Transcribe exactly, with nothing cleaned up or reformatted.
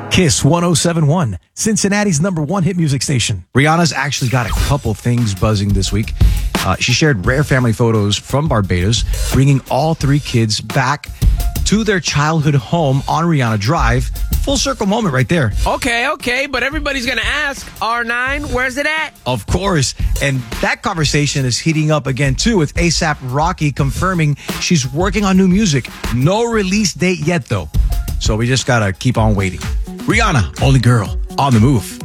Kiss one oh seven point one, Cincinnati's number one hit music station. Rihanna's actually got a couple things buzzing this week. Uh, she shared rare family photos from Barbados, bringing all three kids back to their childhood home on Rihanna Drive. Full circle moment right there. Okay, okay, but everybody's going to ask, R nine, where's it at? Of course. And that conversation is heating up again, too, with ASAP Rocky confirming she's working on new music. No release date yet, though. So we just got to keep on waiting. Rihanna, only girl on the move.